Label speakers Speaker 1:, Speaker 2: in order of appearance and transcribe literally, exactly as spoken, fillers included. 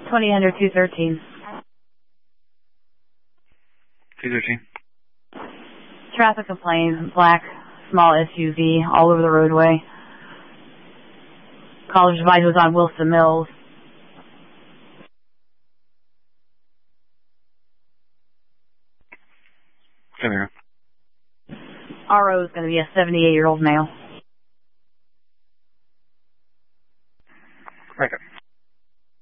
Speaker 1: twenty under two thirteen.
Speaker 2: two thirteen.
Speaker 1: Traffic complaint, black, small S U V, all over the roadway. College Divide was on Wilson Mills.
Speaker 2: Come here.
Speaker 1: R O is going to be a seventy-eight-year-old male.
Speaker 2: Right.